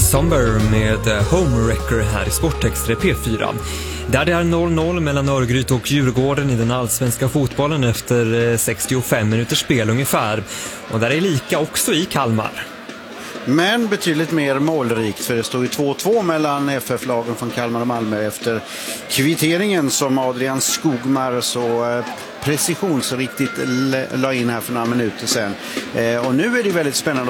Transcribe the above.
Somber med Homewrecker här i Sportextra P4. Där det är 0-0 mellan Örgryte och Djurgården i den allsvenska fotbollen efter 65 minuters spel ungefär. Och där är lika också i Kalmar. Men betydligt mer målrikt, för det står ju 2-2 mellan FF-lagen från Kalmar och Malmö efter kvitteringen som Adrian Skogmar så precisionsriktigt la in här för några minuter sedan. Och nu är det väldigt spännande